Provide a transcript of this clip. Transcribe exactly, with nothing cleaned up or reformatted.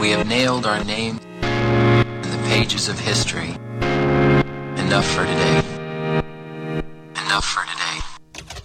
We have nailed our name in the pages of history. Enough for today.